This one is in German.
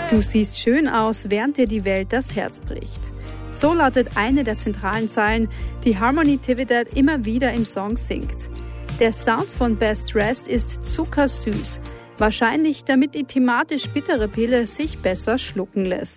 Du siehst schön aus, während dir die Welt das Herz bricht. So lautet eine der zentralen Zeilen, die Harmony Tividad immer wieder im Song singt. Der Sound von Best Dressed ist zuckersüß, wahrscheinlich damit die thematisch bittere Pille sich besser schlucken lässt.